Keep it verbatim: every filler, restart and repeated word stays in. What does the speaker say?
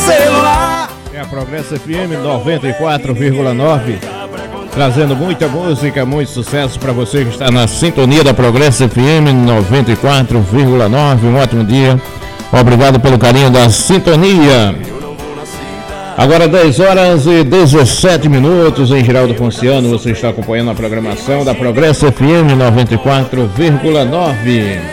celular. É a Progresso F M noventa e quatro vírgula nove, trazendo muita música, muito sucesso para você que está na sintonia da Progresso F M noventa e quatro vírgula nove. Um ótimo dia, obrigado pelo carinho da sintonia. Agora dez horas e dezessete minutos em Geraldo Ponciano, você está acompanhando a programação da Progresso F M noventa e quatro vírgula nove.